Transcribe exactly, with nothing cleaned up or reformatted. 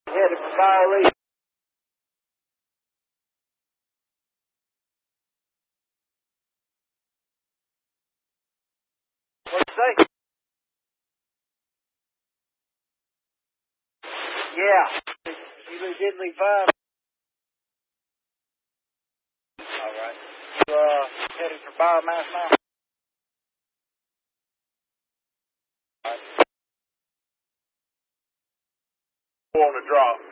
Headed for Fire What'd you say? Yeah. You did leave five. All right. You, uh, headed for Biomass now? All right. On the drop.